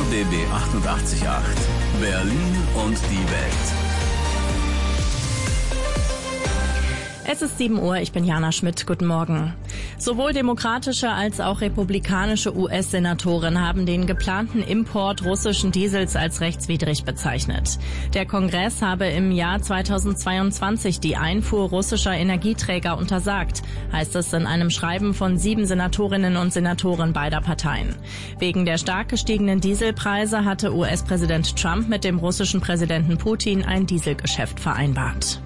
RBB 88.8. Berlin und die Welt. Es ist 7 Uhr, ich bin Jana Schmidt. Guten Morgen. Sowohl demokratische als auch republikanische US-Senatoren haben den geplanten Import russischen Diesels als rechtswidrig bezeichnet. Der Kongress habe im Jahr 2022 die Einfuhr russischer Energieträger untersagt, heißt es in einem Schreiben von 7 Senatorinnen und Senatoren beider Parteien. Wegen der stark gestiegenen Dieselpreise hatte US-Präsident Trump mit dem russischen Präsidenten Putin ein Dieselgeschäft vereinbart.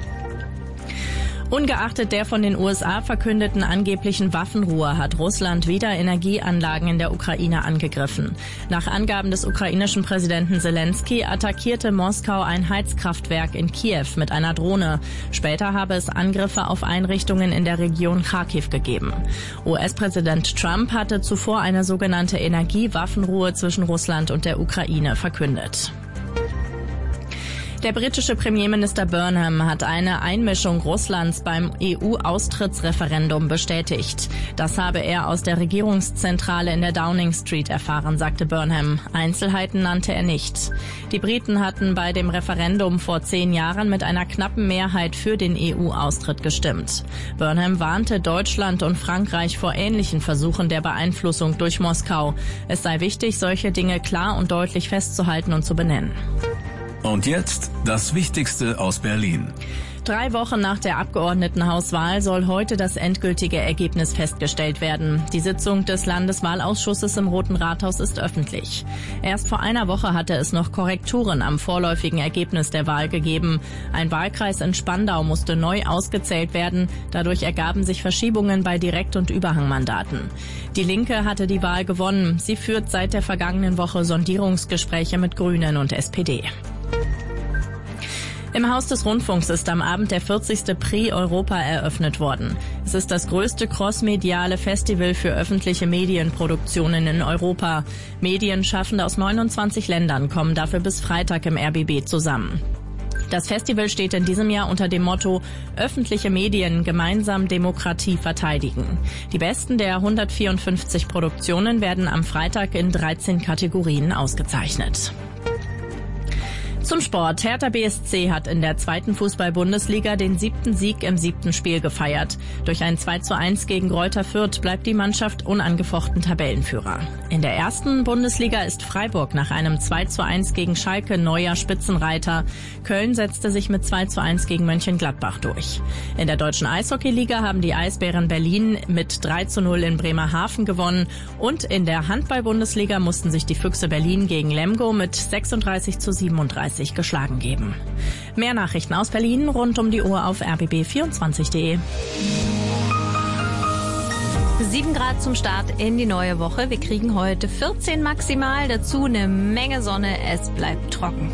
Ungeachtet der von den USA verkündeten angeblichen Waffenruhe hat Russland wieder Energieanlagen in der Ukraine angegriffen. Nach Angaben des ukrainischen Präsidenten Zelensky attackierte Moskau ein Heizkraftwerk in Kiew mit einer Drohne. Später habe es Angriffe auf Einrichtungen in der Region Kharkiv gegeben. US-Präsident Trump hatte zuvor eine sogenannte Energiewaffenruhe zwischen Russland und der Ukraine verkündet. Der britische Premierminister Burnham hat eine Einmischung Russlands beim EU-Austrittsreferendum bestätigt. Das habe er aus der Regierungszentrale in der Downing Street erfahren, sagte Burnham. Einzelheiten nannte er nicht. Die Briten hatten bei dem Referendum vor 10 Jahren mit einer knappen Mehrheit für den EU-Austritt gestimmt. Burnham warnte Deutschland und Frankreich vor ähnlichen Versuchen der Beeinflussung durch Moskau. Es sei wichtig, solche Dinge klar und deutlich festzuhalten und zu benennen. Und jetzt das Wichtigste aus Berlin. 3 Wochen nach der Abgeordnetenhauswahl soll heute das endgültige Ergebnis festgestellt werden. Die Sitzung des Landeswahlausschusses im Roten Rathaus ist öffentlich. Erst vor einer Woche hatte es noch Korrekturen am vorläufigen Ergebnis der Wahl gegeben. Ein Wahlkreis in Spandau musste neu ausgezählt werden. Dadurch ergaben sich Verschiebungen bei Direkt- und Überhangmandaten. Die Linke hatte die Wahl gewonnen. Sie führt seit der vergangenen Woche Sondierungsgespräche mit Grünen und SPD. Im Haus des Rundfunks ist am Abend der 40. Prix Europa eröffnet worden. Es ist das größte crossmediale Festival für öffentliche Medienproduktionen in Europa. Medienschaffende aus 29 Ländern kommen dafür bis Freitag im RBB zusammen. Das Festival steht in diesem Jahr unter dem Motto Öffentliche Medien gemeinsam Demokratie verteidigen. Die besten der 154 Produktionen werden am Freitag in 13 Kategorien ausgezeichnet. Zum Sport. Hertha BSC hat in der 2. Fußball-Bundesliga den 7. Sieg im 7. Spiel gefeiert. Durch ein 2:1 gegen Greuther Fürth bleibt die Mannschaft unangefochten Tabellenführer. In der 1. Bundesliga ist Freiburg nach einem 2:1 gegen Schalke neuer Spitzenreiter. Köln setzte sich mit 2:1 gegen Mönchengladbach durch. In der deutschen Eishockeyliga haben die Eisbären Berlin mit 3:0 in Bremerhaven gewonnen. Und in der Handball-Bundesliga mussten sich die Füchse Berlin gegen Lemgo mit 36:37 geschlagen geben. Mehr Nachrichten aus Berlin rund um die Uhr auf rbb24.de. 7 Grad zum Start in die neue Woche. Wir kriegen heute 14 maximal, dazu eine Menge Sonne. Es bleibt trocken.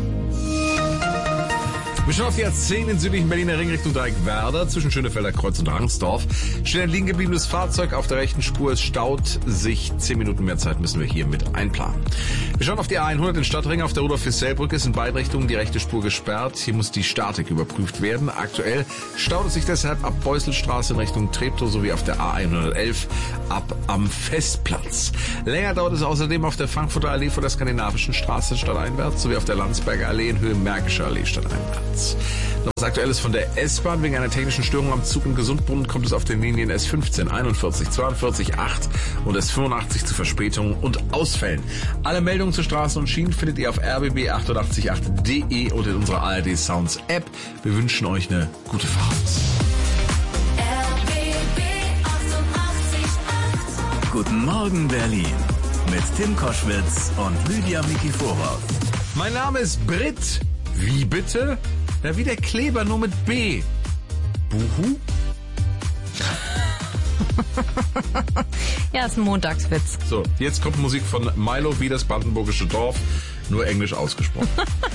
Wir schauen auf die A10 in südlichen Berliner Ring Richtung Dreieckwerder zwischen Schönefelder Kreuz und Rangsdorf. Schnell ein liegen gebliebenes Fahrzeug auf der rechten Spur. Es staut sich. 10 Minuten mehr Zeit müssen wir hier mit einplanen. Wir schauen auf die A100 in Stadtring. Auf der Rudolf-Hissell-Brücke ist in beiden Richtungen die rechte Spur gesperrt. Hier muss die Statik überprüft werden. Aktuell staut es sich deshalb ab Beuselstraße in Richtung Treptow sowie auf der A111 ab am Festplatz. Länger dauert es außerdem auf der Frankfurter Allee vor der Skandinavischen Straße stadteinwärts sowie auf der Landsberger Allee in Höhe Märkischer Allee stadteinwärts. Noch was Aktuelles von der S-Bahn. Wegen einer technischen Störung am Zug in Gesundbrunnen kommt es auf den Linien S15, 41, 42, 8 und S85 zu Verspätungen und Ausfällen. Alle Meldungen zu Straßen und Schienen findet ihr auf rbb888.de und in unserer ARD Sounds App. Wir wünschen euch eine gute Fahrt. Guten Morgen Berlin mit Tim Koschwitz und Lydia Mikiforov. Mein Name ist Britt. Wie bitte? Ja, wie der Kleber, nur mit B. Buhu? Ja, ist ein Montagswitz. So, jetzt kommt Musik von Milo wie das brandenburgische Dorf, nur englisch ausgesprochen.